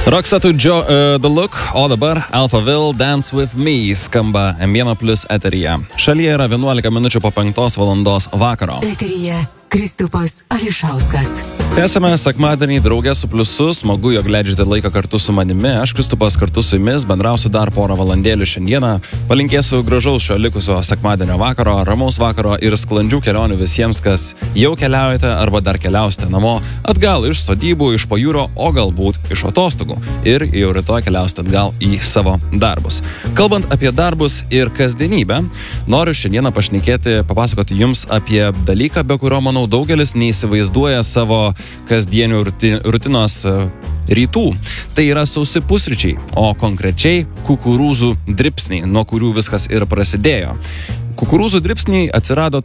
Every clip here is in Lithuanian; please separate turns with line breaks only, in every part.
Roxette The Look, o dabar Alphaville Dance With Me skamba M1+ eteryje. Šalyje yra 11 minučių po 5 valandos vakaro.
Eteryje Kristupas Ališauskas.
Tęsame sekmadienį draugę su pliusu, smagu, jog leidžiate laiką kartu su manimi. Aš Kristupas kartu su jumis bendrausiu dar porą valandėlių šiandieną. Palinkėsiu gražaus šio likusio sekmadienio vakaro, ramaus vakaro ir sklandžių kelionių visiems, kas jau keliaujate arba dar keliausite namo, atgal iš sodybų, iš pajūrio, o galbūt iš atostogų. Ir jau rytoj keliausite atgal į savo darbus. Kalbant apie darbus ir kasdienybę, noriu šiandieną papasakoti jums apie dalyką, be kurio, manau, daugelis neįsivaizduoja savo kasdienių rutinos rytų. Tai yra sausi pusryčiai, o konkrečiai kukurūzų dribsniai, nuo kurių viskas ir prasidėjo. Kukurūzų dribsniai atsirado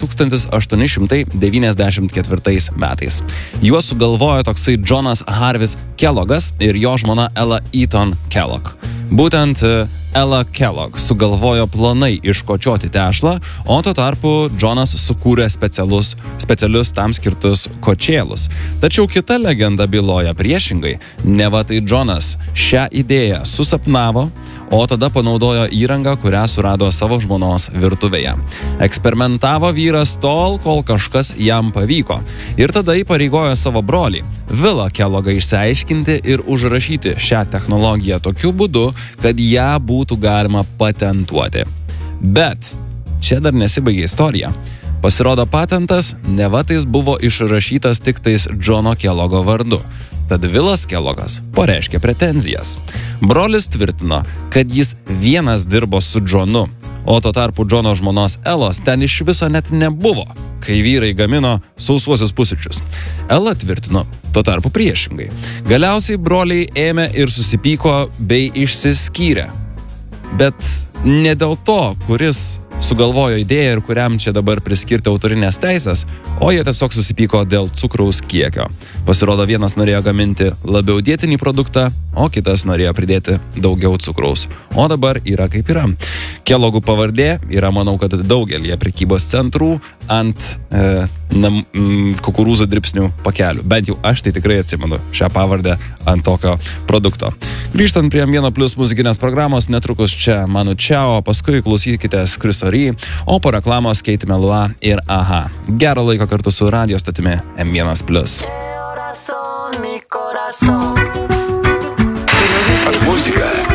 1894 metais. Juos sugalvojo toksai Jonas Harvis Kellogas ir jo žmona Ella Eaton Kellogg. Būtent Ella Kellogg sugalvojo planai iškočioti tešlą, o tuo tarpu Jonas sukūrė specialius tam skirtus kočėlus. Tačiau kita legenda byloja priešingai, neva tai Jonas šią idėją susapnavo, o tada panaudojo įrangą, kurią surado savo žmonos virtuvėje. Eksperimentavo vyras tol, kol kažkas jam pavyko. Ir tada įpareigojo savo brolį, Willą Kelloggą, išsiaiškinti ir užrašyti šią technologiją tokiu būdu, kad ją būtų galima patentuoti. Bet čia dar nesibaigė istorija. Pasirodo, patentas neva tais buvo išrašytas tik tais Jono Kelloggo vardu. Tad Willas Kelloggas pareiškė pretenzijas. Brolis tvirtino, kad jis vienas dirbo su Johnu, o tuo tarpu Jono žmonos Ellos ten iš viso net nebuvo, kai vyrai gamino sausuosius pusryčius. Ella tvirtino tuo tarpu priešingai. Galiausiai broliai ėmė ir susipyko bei išsiskyrė. Bet ne dėl to, kuris sugalvojo idėją ir kuriam čia dabar priskirti autorinės teisės, o jie tiesiog susipyko dėl cukraus kiekio. Pasirodo, vienas norėjo gaminti labiau dietinį produktą, o kitas norėjo pridėti daugiau cukraus. O dabar yra kaip yra. Kelloggų pavardė yra, manau, kad daugelį prekybos centrų ant kukurūzų dribsnių pakelių. Bent jau aš tai tikrai atsimenu šią pavardę ant tokio produkto. Grįžtant prie M1+ muzikinės programos, netrukus čia Manu Chao, paskui klausykitės Chriso Ri, o po reklamos Kate Melua ir Aha. Gero laiko kartu su radio statimi M1+.
Muzika